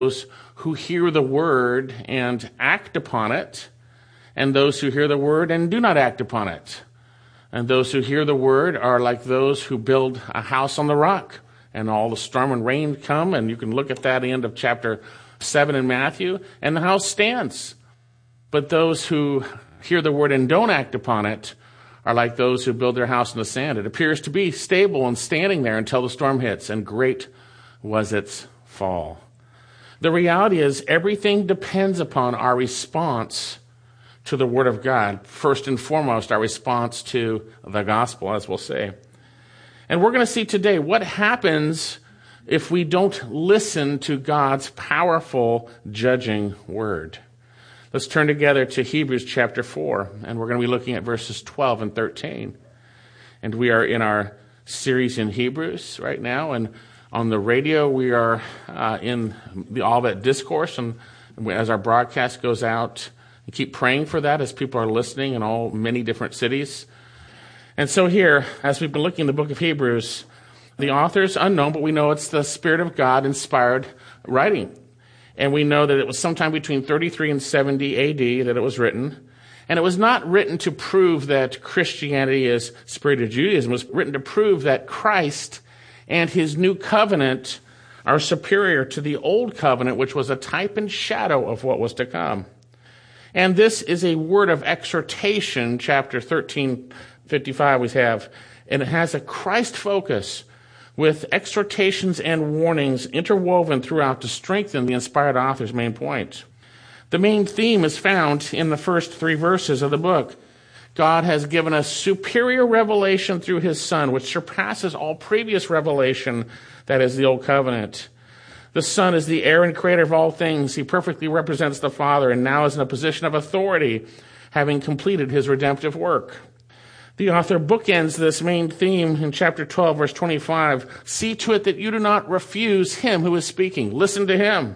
those who hear the word and act upon it, and those who hear the word and do not act upon it. And those who hear the word are like those who build a house on the rock, and all the storm and rain come, and you can look at that end of chapter 7 in Matthew, and the house stands. But those who hear the word and don't act upon it are like those who build their house in the sand. It appears to be stable and standing there until the storm hits, and great was its fall. The reality is everything depends upon our response to the Word of God. First and foremost, our response to the gospel, as we'll say. And we're going to see today what happens if we don't listen to God's powerful judging Word. Let's turn together to Hebrews chapter 4, and we're going to be looking at verses 12 and 13. And we are in our series in Hebrews right now, and on the radio, we are in the Olivet Discourse, and as our broadcast goes out, we keep praying for that as people are listening in many different cities. And so here, as we've been looking in the book of Hebrews, the author is unknown, but we know it's the Spirit of God inspired writing. And we know that it was sometime between 33 and 70 AD that it was written. And it was not written to prove that Christianity is spirit of Judaism. It was written to prove that Christ and his new covenant are superior to the old covenant, which was a type and shadow of what was to come. And this is a word of exhortation, chapter 13:55 we have, and it has a Christ focus with exhortations and warnings interwoven throughout to strengthen the inspired author's main point. The main theme is found in the first 3 verses of the book. God has given us superior revelation through his Son, which surpasses all previous revelation, that is the Old Covenant. The Son is the heir and creator of all things. He perfectly represents the Father and now is in a position of authority, having completed his redemptive work. The author bookends this main theme in chapter 12, verse 25. See to it that you do not refuse him who is speaking. Listen to him.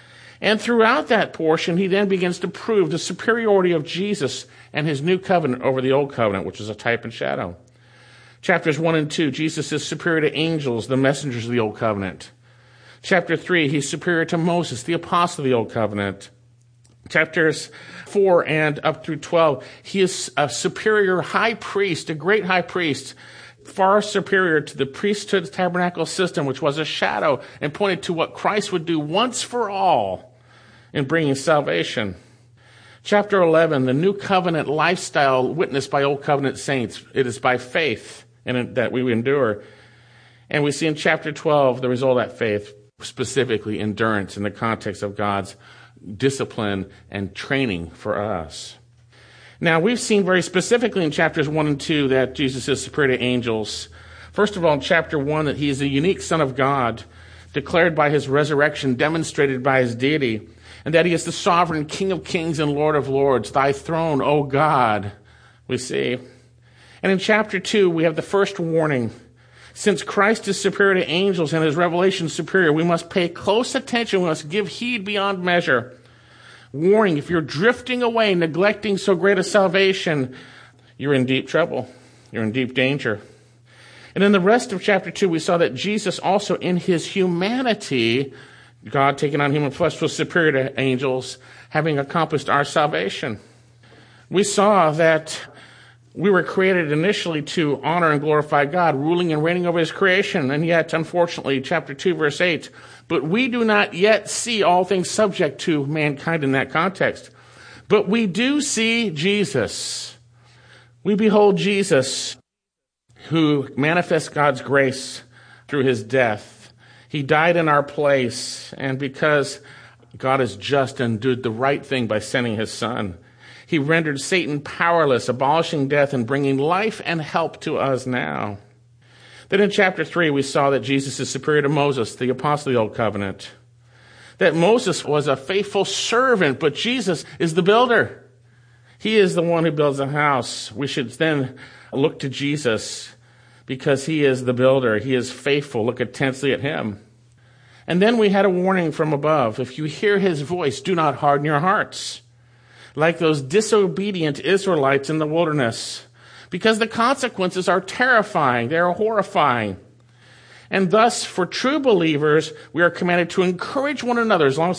And throughout that portion, he then begins to prove the superiority of Jesus and his new covenant over the old covenant, which is a type and shadow. Chapters 1 and 2, Jesus is superior to angels, the messengers of the old covenant. Chapter 3, he's superior to Moses, the apostle of the old covenant. Chapters 4 and up through 12, he is a superior high priest, a great high priest, far superior to the priesthood tabernacle system, which was a shadow and pointed to what Christ would do once for all in bringing salvation. Chapter 11, the new covenant lifestyle witnessed by old covenant saints. It is by faith that we endure. And we see in chapter 12 the result of that faith, specifically endurance in the context of God's discipline and training for us. Now, we've seen very specifically in chapters 1 and 2 that Jesus is superior to angels. First of all, in chapter 1, that he is a unique Son of God, declared by his resurrection, demonstrated by his deity, and that he is the sovereign King of kings and Lord of lords. Thy throne, O God, we see. And in chapter 2, we have the first warning. Since Christ is superior to angels and his revelation is superior, we must pay close attention. We must give heed beyond measure. Warning, if you're drifting away, neglecting so great a salvation, you're in deep trouble. You're in deep danger. And in the rest of chapter 2, we saw that Jesus also in his humanity, God taking on human flesh, was superior to angels, having accomplished our salvation. We saw that we were created initially to honor and glorify God, ruling and reigning over his creation. And yet, unfortunately, chapter 2, verse 8, but we do not yet see all things subject to mankind in that context. But we do see Jesus. We behold Jesus, who manifests God's grace through his death. He died in our place, and because God is just and did the right thing by sending his Son, he rendered Satan powerless, abolishing death and bringing life and help to us now. Then in chapter 3, we saw that Jesus is superior to Moses, the apostle of the Old Covenant. That Moses was a faithful servant, but Jesus is the builder. He is the one who builds a house. We should then look to Jesus because he is the builder. He is faithful. Look intensely at him. And then we had a warning from above. If you hear his voice, do not harden your hearts, like those disobedient Israelites in the wilderness, because the consequences are terrifying. They are horrifying. And thus, for true believers, we are commanded to encourage one another, as long as